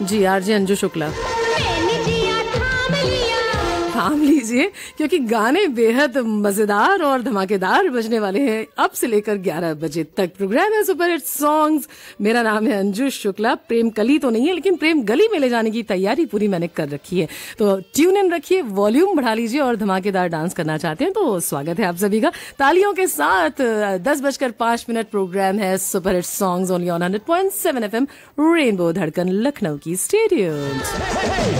जी RJ Anju Shukla. थाम लीजिए क्योंकि गाने बेहद मजेदार और धमाकेदार बजने वाले हैं अब से लेकर 11 बजे तक। प्रोग्राम है सुपर हिट सॉन्ग्स। मेरा नाम है अंजू शुक्ला। प्रेम कली तो नहीं है लेकिन प्रेम गली में ले जाने की तैयारी पूरी मैंने कर रखी है, तो ट्यून इन रखिए, वॉल्यूम बढ़ा लीजिए और धमाकेदार डांस करना चाहते हैं तो स्वागत है आप सभी का तालियों के साथ। 10:05 प्रोग्राम है super hit songs only on 100.7 FM rainbow धड़कन लखनऊ की स्टेडियम।